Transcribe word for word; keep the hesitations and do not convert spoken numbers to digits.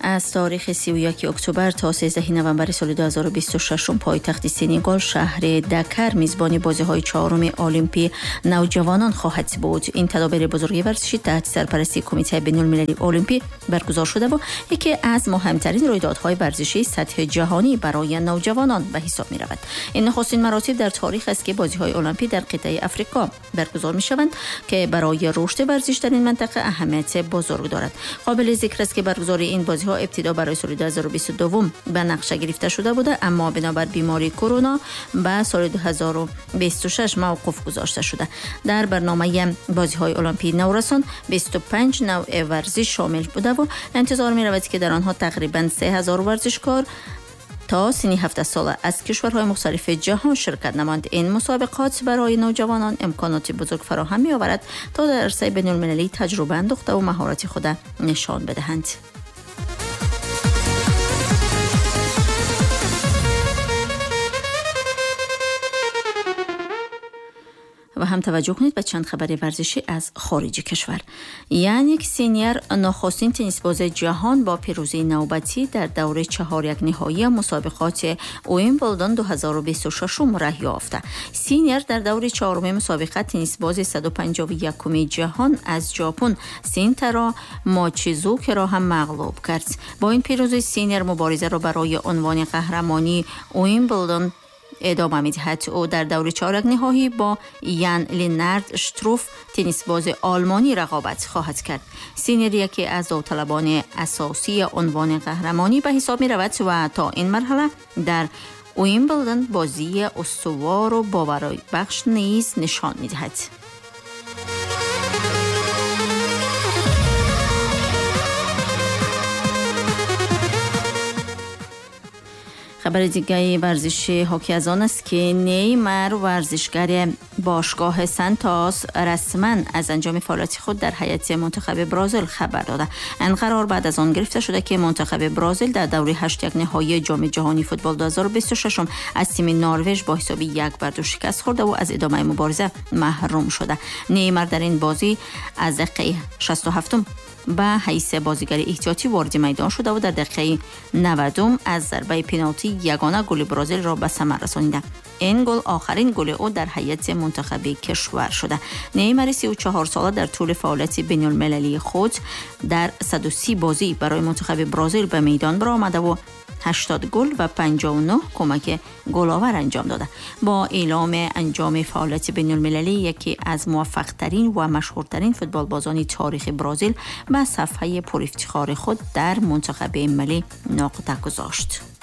از تاریخ سی و یک اکتبر تا سیزده نوامبر سال دو هزار و بیست و شش پایتخت سنگال شهر دکر میزبانی بازی‌های چهارم المپی نوجوانان خواهد بود. این تدابیر بزرگ ورزشی تحت سرپرستی کمیته بین‌المللی المپی برگزار شده و یکی از مهمترین رویدادهای ورزشی سطح جهانی برای نوجوانان به حساب می رود. این نخستین مراتب در تاریخ است که بازی‌های المپی در قطعه افریقا برگزار می شوند که برای رشد ورزش در این منطقه اهمیت بزرگ دارد. قابل ذکر است که برگزاری این بازی‌ها ابتدا برای سال دو هزار و بیست و دو به نقشه گرفته شده بوده، اما بنابر بیماری کرونا به سال دو هزار و بیست و شش موقوف گذاشته شده. در برنامه بازی‌های المپی نورسان بیست و پنج نوع ورزش شامل بوده و انتظار می رود که در آنها تقریباً سه هزار ورزشکار تا سن هفده ساله از کشورهای مختلف جهان شرکت نمایند. این مسابقات برای نوجوانان امکانات بزرگ فراهم می آورد تا در عرصه بین‌المللی تجربه اندوخته و مهارت خود نشان بدهند. و هم توجه کنید به چند خبر ورزشی از خارج کشور. یانیک سینیر نخستین تنیس باز جهان با پیروزی نوبتی در دوره چهار یک نهایی مسابقات ویمبلدون دو هزار و بیست و شش راه یافت. سینیر در دوره چهارم مسابقه تنیس باز صد و پنجاه و یک جهان از ژاپن سینترا ماچیزوکی را هم مغلوب کرد. با این پیروزی سینیر مبارزه را برای عنوان قهرمانی ویمبلدون ادامه می‌دهد. او در دوره چهارم نهایی با یان لینارد شتروف تنیس باز آلمانی رقابت خواهد کرد. سینیر یکی از داوطلبان اساسی عنوان قهرمانی به حساب می رود و تا این مرحله در ویمبلدون بازی استوار و باوربخش نیز نشان می‌دهد. خبر دیگه ورزشی حاکی از آن است که نیمار ورزشگر باشگاه سانتوس رسما از انجام فعالیت خود در هیئت منتخب برزیل خبر داده. این قرار بعد از آن گرفته شده که منتخب برزیل در دوره هشت یک نهایی جام جهانی فوتبال دو هزار و بیست و شش از تیم نروژ با حساب یک بر دو شکست خورده و از ادامه مبارزه محروم شده. نیمار در این بازی از دقیقه شصت و هفت به حیث بازیگر احتیاطی وارد میدان شده و در دقیقه نود از ضربه پنالتی یگانه گل برزیل را به ثمر رسانیده. این گل آخرین گل او در هیئت منتخب کشور شده. نیمار سی و چهار ساله در طول فعالیت بین‌المللی خود در صد و سی بازی برای منتخب برزیل به میدان برآمده و هشتاد گل و پنجاه و نه کمک گل‌آور انجام داده. با اعلام انجام فعالیت بین‌المللی یکی از موفق‌ترین و مشهورترین فوتبالبازان تاریخ برزیل به صفحه پر افتخار خود در منتخب ملی نقطه گذاشت.